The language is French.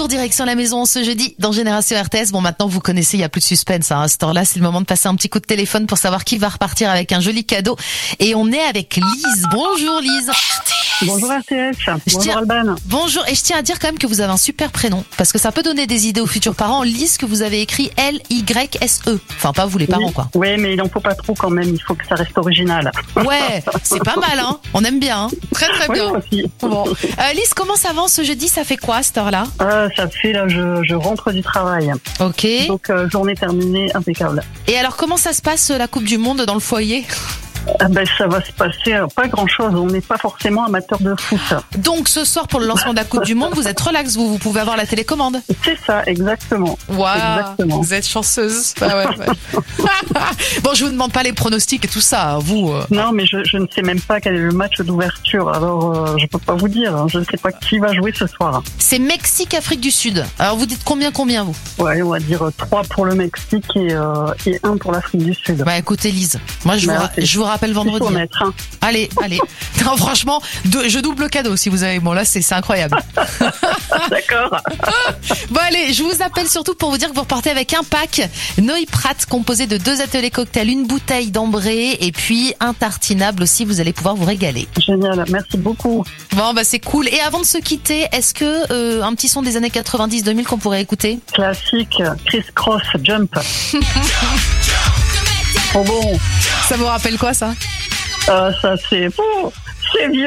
retour direction la maison ce jeudi dans Génération RTS. Bon, maintenant vous connaissez, il n'y a plus de suspense. À ce temps-là, c'est le moment de passer un petit coup de téléphone pour savoir qui va repartir avec un joli cadeau. Et on est avec Lise. Bonjour Lise. Bonjour RTS. Bonjour Alban. Bonjour. Et je tiens à dire quand même que vous avez un super prénom parce que ça peut donner des idées aux futurs parents. Lise, que vous avez écrit L-Y-S-E. Enfin, pas vous les parents, quoi. Oui, mais il n'en faut pas trop quand même. Il faut que ça reste original. Ouais, c'est pas mal, hein. On aime bien, hein. Très très bien. Oui, aussi. Bon. Lise, comment ça va ce jeudi? Ça fait quoi à cette heure-là? Ça fait là, je rentre du travail. Ok. Donc journée terminée, impeccable. Et alors, comment ça se passe la Coupe du Monde dans le foyer? Ça va se passer pas grand-chose. On n'est pas forcément amateur de foot. Donc ce soir pour le lancement de la Coupe du Monde, vous êtes relax, vous pouvez avoir la télécommande. C'est ça, exactement. Waouh, exactement. vous êtes chanceuse. Ah ouais. Bon, je vous demande pas les pronostics et tout ça, vous. Non, mais je ne sais même pas quel est le match d'ouverture. Alors je peux pas vous dire. Je ne sais pas qui va jouer ce soir. C'est Mexique-Afrique du Sud. Alors vous dites combien vous? Ouais, on va dire 3 pour le Mexique et 1 pour l'Afrique du Sud. Bah écoutez Lise, moi je vous rappelle vendredi. Mettre, hein. Allez. Non, franchement, je double le cadeau si vous avez. Bon là, c'est incroyable. D'accord. Bon allez, je vous appelle surtout pour vous dire que vous repartez avec un pack Noy Pratt composé de 2 ateliers cocktails, une bouteille d'ambré et puis un tartinable aussi. Vous allez pouvoir vous régaler. Génial, merci beaucoup. Bon bah c'est cool. Et avant de se quitter, est-ce que un petit son des années 90-2000 qu'on pourrait écouter? Classique, Criss Cross, Jump. Oh bon. Ça vous rappelle quoi ça? Ça c'est vieux.